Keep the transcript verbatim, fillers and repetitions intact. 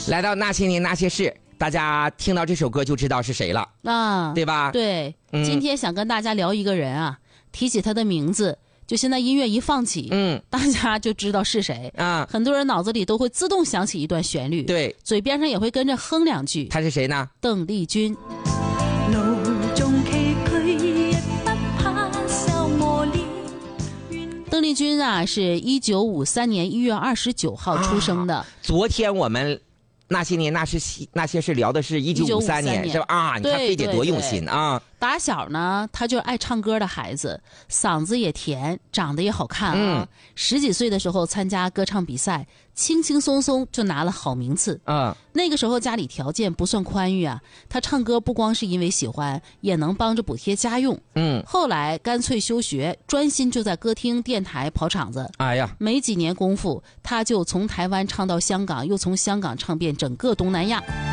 来到那些年那些事，大家听到这首歌就知道是谁了啊， 对吧？ 对、 嗯， 今天想跟大家聊一个人啊，提起他的名字，就现在音乐一放起， 嗯， 大家就知道是谁啊。 很多人脑子里都会自动想起一段旋律， 对， 嘴边上也会跟着哼两句。 他是谁呢？ 邓丽君。 路中崎嶇亦不怕受磨練。 邓丽君啊，是一九五三年一月二十九号出生的。 啊、昨天我们那些年那是那些事聊的是一九五三年，是吧？啊，你看非得多用心啊！ 打小呢，他就是爱唱歌的孩子，嗓子也甜，长得也好看啊。 嗯、 十几岁的时候参加歌唱比赛，轻轻松松就拿了好名次。 嗯， 那个时候家里条件不算宽裕啊，他唱歌不光是因为喜欢，也能帮着补贴家用。 嗯， 后来干脆休学，专心就在歌厅、电台跑场子。 哎呀， 没几年功夫，他就从台湾唱到香港，又从香港唱遍整个东南亚。